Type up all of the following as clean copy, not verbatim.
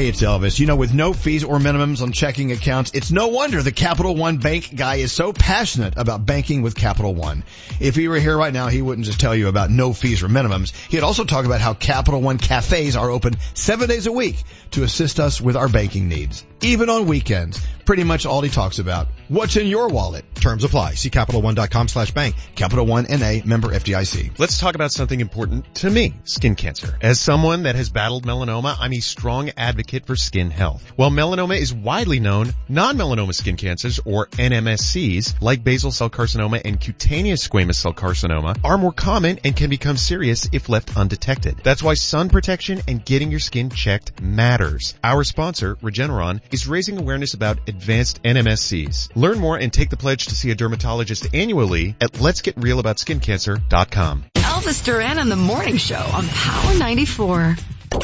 Hey, it's Elvis. You know, with no fees or minimums on checking accounts, it's no wonder the Capital One Bank guy is so passionate about banking with Capital One. If he were here right now, he wouldn't just tell you about no fees or minimums. He'd also talk about how Capital One cafes are open 7 days a week to assist us with our banking needs, even on weekends. Pretty much all he talks about. What's in your wallet? Terms apply. See CapitalOne.com/bank. Capital One NA, member FDIC. Let's talk about something important to me, skin cancer. As someone that has battled melanoma, I'm a strong advocate for skin health. While melanoma is widely known, non-melanoma skin cancers, or NMSCs, like basal cell carcinoma and cutaneous squamous cell carcinoma, are more common and can become serious if left undetected. That's why sun protection and getting your skin checked matters. Our sponsor, Regeneron, is raising awareness about advanced NMSCs. Learn more and take the pledge to see a dermatologist annually at letsgetrealaboutSkinCancer.com. Elvis Duran and the Morning Show on Power 94.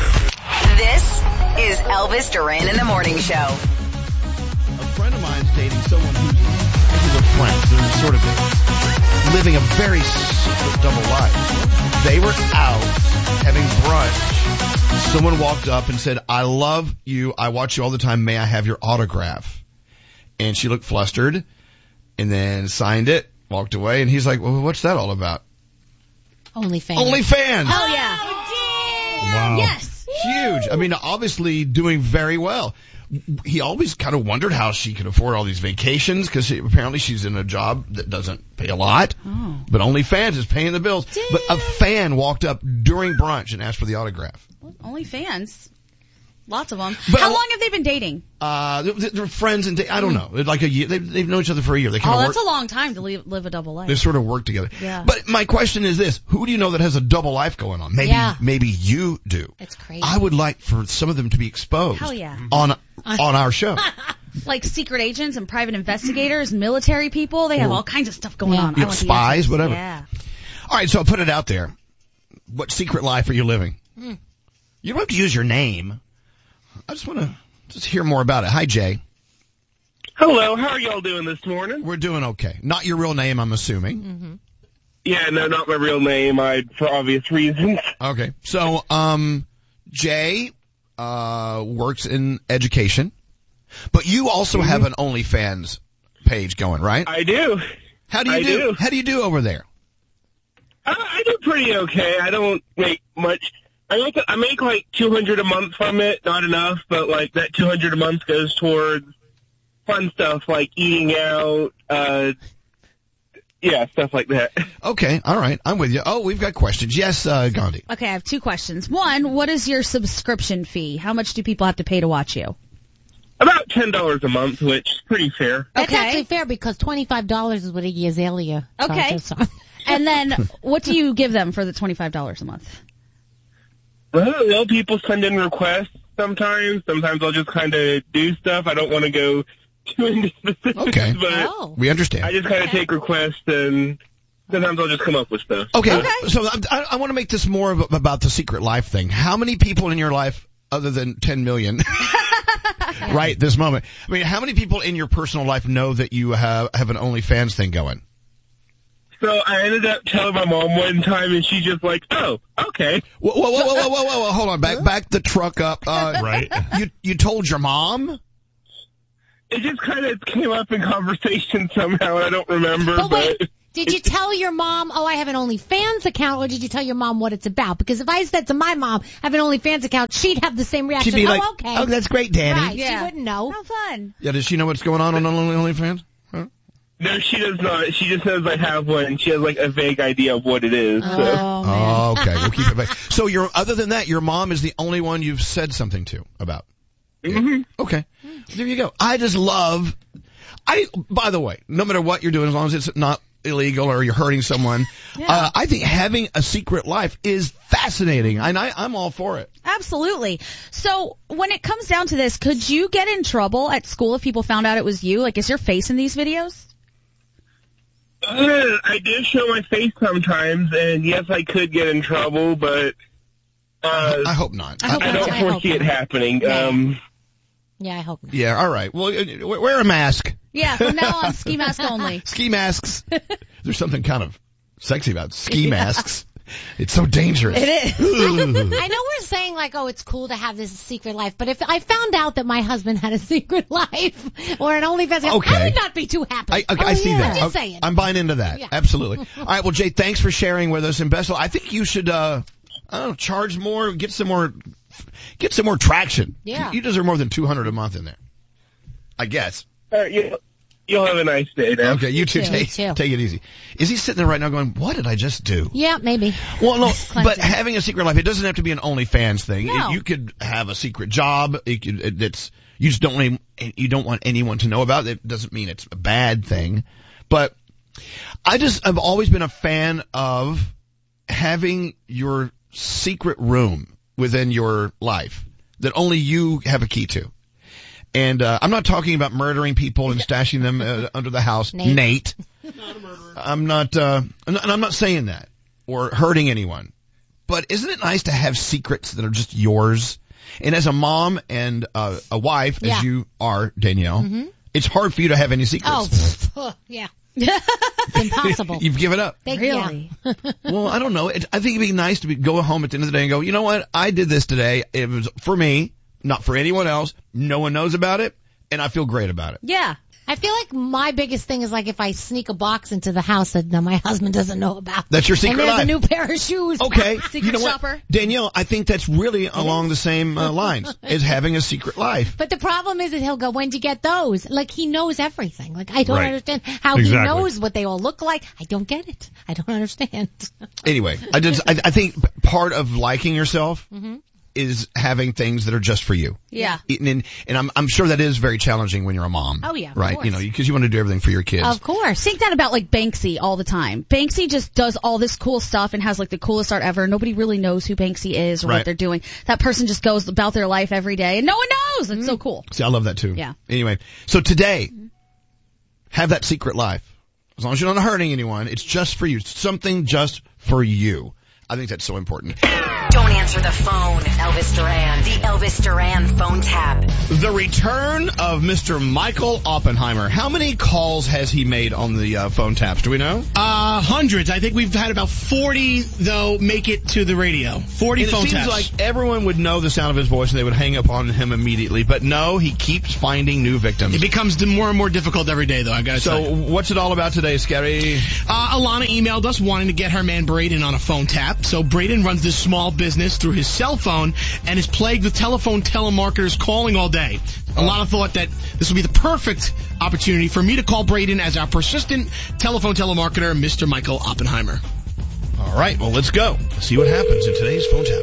This is Elvis Duran in the Morning Show. A friend of mine's dating someone who's a friend. They're sort of living a very secret double life. They were out having brunch. Someone walked up and said, "I love you. I watch you all the time. May I have your autograph?" And she looked flustered and then signed it, walked away, and he's like, "Well, what's that all about?" OnlyFans. OnlyFans. Oh, yeah. Wow. Yes. Huge. I mean, obviously doing very well. He always kind of wondered how she could afford all these vacations because apparently she's in a job that doesn't pay a lot. Oh. But OnlyFans is paying the bills. Damn. But a fan walked up during brunch and asked for the autograph. Well, OnlyFans. Lots of them. But How long have they been dating? They're friends and I don't know. Like a year. They've known each other for a year. They kind of That's a long time to live a double life. They sort of work together. Yeah. But my question is this: who do you know that has a double life going on? Maybe you do. It's crazy. I would like for some of them to be exposed. Hell yeah. On our show. Like secret agents and private investigators, military people. They have all kinds of stuff going on. You know, spies, whatever. Yeah. All right, so I'll put it out there. What secret life are you living? You don't have to use your name. I just want to hear more about it. Hi, Jay. Hello. How are y'all doing this morning? We're doing okay. Not your real name, I'm assuming. Mm-hmm. Yeah, no, not my real name. For obvious reasons. Okay. So, Jay works in education, but you also have an OnlyFans page going, right? I do. How do you do? How do you do over there? I do pretty okay. I don't make much. I make like $200 a month from it. Not enough, but like that $200 a month goes towards fun stuff like eating out, stuff like that. Okay, all right, I'm with you. Oh, we've got questions. Yes, Gandhi. Okay, I have two questions. One, what is your subscription fee? How much do people have to pay to watch you? About $10 a month, which is pretty fair. That's actually fair because $25 is what Iggy Azalea charges. Okay. And then what do you give them for the $25 a month? Well, people send in requests sometimes. Sometimes I'll just kind of do stuff. I don't want to go too into specifics, but we understand. I just kind of take requests, and sometimes I'll just come up with stuff. Okay. So I want to make this more about the secret life thing. How many people in your life, other than 10 million, right this moment, I mean, how many people in your personal life know that you have an OnlyFans thing going? So I ended up telling my mom one time, and she's just like, "Oh, okay." Whoa! Hold on, back the truck up. Right. You told your mom? It just kind of came up in conversation somehow. I don't remember. But wait, did you tell your mom, "Oh, I have an OnlyFans account," or did you tell your mom what it's about? Because if I said to my mom, "I have an OnlyFans account," she'd have the same reaction. She'd be like, okay. "Oh, that's great, Daddy." Right, she wouldn't know. How fun. Yeah, does she know what's going on OnlyFans? Huh? No, she does not. She just knows I have one. She has like a vague idea of what it is. Oh, okay. We'll keep it vague. So other than that, your mom is the only one you've said something to about. Mm-hmm. Okay. There you go. I just love, by the way, no matter what you're doing, as long as it's not illegal or you're hurting someone, I think having a secret life is fascinating, and I'm all for it. Absolutely. So when it comes down to this, could you get in trouble at school if people found out it was you? Like, is your face in these videos? I do show my face sometimes, and yes, I could get in trouble, but I hope not. I don't foresee it happening. Yeah, I hope not. Yeah, all right. Well, wear a mask. Yeah, from now on, ski mask only. Ski masks. There's something kind of sexy about ski masks. It's so dangerous. It is. I know we're saying like, oh, it's cool to have this secret life, but if I found out that my husband had a secret life or an OnlyFans account, Okay. I would not be too happy. I see that. Just saying. I'm buying into that. Yeah. Absolutely. All right. Well, Jay, thanks for sharing with us. And Bessel, I think you should, I don't know, charge more, get some more traction. Yeah. You deserve more than $200 a month in there. I guess. You'll have a nice day now. Okay. You too. too, me too. Take it easy. Is he sitting there right now going, what did I just do? Yeah, maybe. Well, no, Cleansing. but having a secret life, it doesn't have to be an OnlyFans thing. No. You could have a secret job. You just you don't want anyone to know about it. It doesn't mean it's a bad thing. But I've always been a fan of having your secret room within your life that only you have a key to. And I'm not talking about murdering people and stashing them under the house. Nate. Not a murderer. I'm not saying that or hurting anyone. But isn't it nice to have secrets that are just yours? And as a mom and a wife, Yeah. as you are, Danielle, it's hard for you to have any secrets. Oh, yeah. It's impossible. You've given up. Really? Yeah. Well, I don't know. I think it'd be nice to go home at the end of the day and go, you know what? I did this today. It was for me, not for anyone else. No one knows about it, and I feel great about it. Yeah. I feel like my biggest thing is like if I sneak a box into the house that my husband doesn't know about. That's your secret and there's life. a new pair of shoes. Okay. Secret you know shopper. what? Danielle, I think that's really along the same lines as having a secret life. But the problem is that he'll go, when'd you get those? Like he knows everything. Like I don't Right. understand how Exactly. he knows what they all look like. I don't get it. I don't understand. Anyway, I think part of liking yourself is having things that are just for you. Yeah. And I'm sure that is very challenging when you're a mom. Oh, yeah, of Right? course. You know, because you want to do everything for your kids. Of course. Think that about like Banksy all the time. Banksy just does all this cool stuff and has like the coolest art ever. Nobody really knows who Banksy is or Right. what they're doing. That person just goes about their life every day and no one knows. It's so cool. See, I love that too. Yeah. Anyway, so today, have that secret life. As long as you're not hurting anyone, it's just for you. It's something just for you. I think that's so important. Don't answer the phone, Elvis Duran. The Elvis Duran phone tap. The return of Mr. Michael Oppenheimer. How many calls has he made on the phone taps? Do we know? Hundreds. I think we've had about 40, though, make it to the radio. 40 And it phone seems taps. like everyone would know the sound of his voice and they would hang up on him immediately. But no, he keeps finding new victims. It becomes more and more difficult every day, though, I gotta tell So you. what's it all about today, Scary? Alana emailed us wanting to get her man Braden on a phone tap. So Braden runs this small business through his cell phone and is plagued with telephone telemarketers calling all day. Alana thought that this would be the perfect opportunity for me to call Braden as our persistent telephone telemarketer, Mr. Michael Oppenheimer. All right, well, let's go. Let's see what happens in today's phone tap.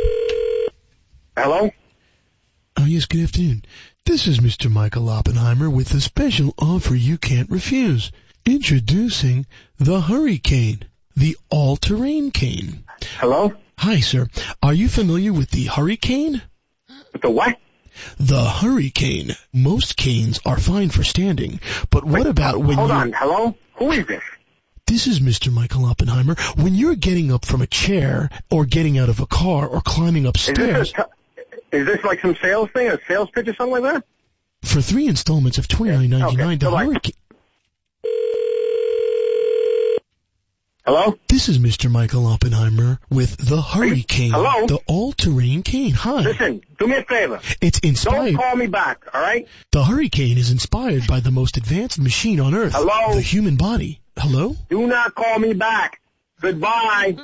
Hello? Oh, yes, good afternoon. This is Mr. Michael Oppenheimer with a special offer you can't refuse. Introducing the Hurricane, the all-terrain cane. Hello? Hi, sir. Are you familiar with the Hurricane? With the what? The Hurricane. Most canes are fine for standing, but what about when Hold you... on. Hello? Who is this? This is Mr. Michael Oppenheimer. When you're getting up from a chair, or getting out of a car, or climbing upstairs... Is this like some sales thing, a sales pitch or something like that? For 3 installments of $29.99, Okay, the goodbye. Hurricane... Hello? This is Mr. Michael Oppenheimer with the Hurricane, Hello? the all-terrain cane. Hi. Listen, do me a favor. It's Don't inspired. call me back, all right? The Hurricane is inspired by the most advanced machine on Earth, Hello? the human body. Hello? Do not call me back. Goodbye.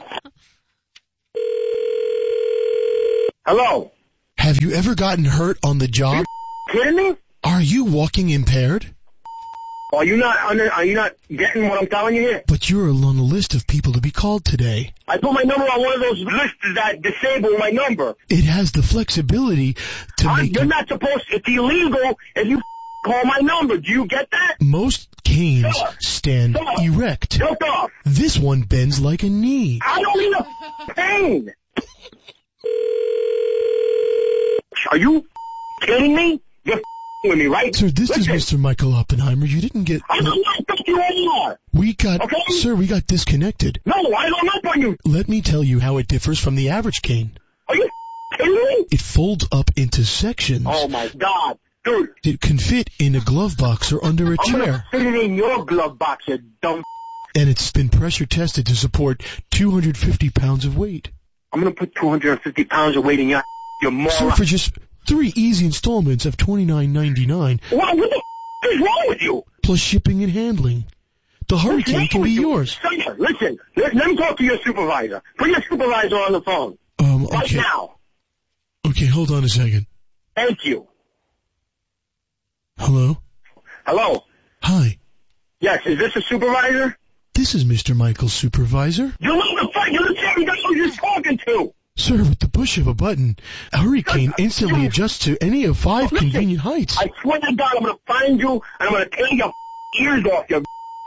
Hello? Have you ever gotten hurt on the job? Kidding me? Are you walking impaired? Are you not getting what I'm telling you here? But you're on the list of people to be called today. I put my number on one of those lists that disable my number. It has the flexibility to make You're not supposed to. It's illegal if you call my number. Do you get that? most canes stand Stop. erect. Get off. This one bends like a knee. I don't need a pain. Are you kidding me? You're with me, right? Sir, this is Listen, Mr. Michael Oppenheimer. You didn't get... I don't know what you are. We got... Okay. Sir, we got disconnected. No, I don't know what you. Let me tell you how it differs from the average cane. Are you kidding me? It folds up into sections. Oh my God, dude. It can fit in a glove box or under a I'm chair. gonna fit it in your glove box, you dumb. and it's been pressure tested to support 250 pounds of weight. I'm gonna put 250 pounds of weight in your moron. Sir, for just 3 easy installments of $29.99. What the is wrong with you? Plus shipping and handling. The Hurricane can be yours. Listen, let me talk to your supervisor. Put your supervisor on the phone. Okay. Right now. Okay, hold on a second. Thank you. Hello? Hello? Hi. Yes, is this a supervisor? This is Mr. Michael's supervisor. You know the fuck, you're the same guy who you're talking to. Sir, with the push of a button, a Hurricane instantly adjusts to any of 5 convenient heights. I swear to God, I'm going to find you, and I'm going to tear your ears off your...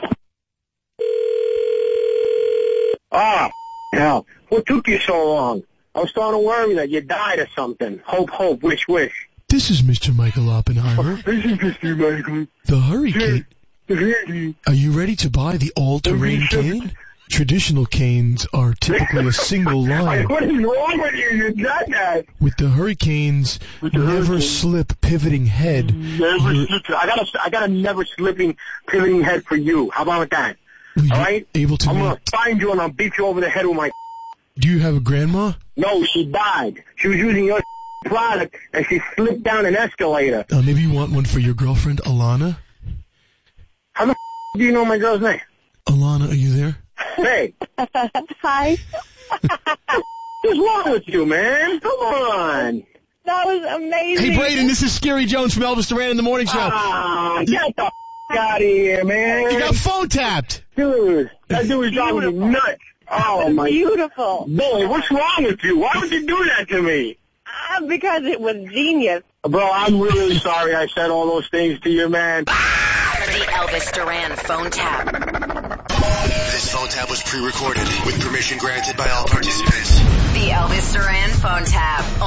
Ah, hell. What took you so long? I was starting to worry that you died or something. Hope, wish. This is Mr. Michael Oppenheimer. This is Mr. Michael. The Hurricane. Are you ready to buy the all-terrain cane? Traditional canes are typically a single line. What is wrong with you? You got that. With the Hurricane's never-slip pivoting head. I got a never-slipping pivoting head for you. How about that? All right? I'm going to find you and I'll beat you over the head with my... Do you have a grandma? No, she died. She was using your product and she slipped down an escalator. Maybe you want one for your girlfriend, Alana? How the do you know my girl's name? Alana, are you there? Hey. Hi. What's wrong with you, man? Come on. That was amazing. Hey, Braden, this is Scary Jones from Elvis Duran in the Morning Show. Get the out of here, man. You got phone tapped. Dude, that dude was driving me nuts. Oh, my. Beautiful. Boy, what's wrong with you? Why would you do that to me? Because it was genius. Bro, I'm really sorry I said all those things to you, man. The Elvis Duran phone tap. This phone tap was pre-recorded with permission granted by all participants. The Elvis Duran phone tap.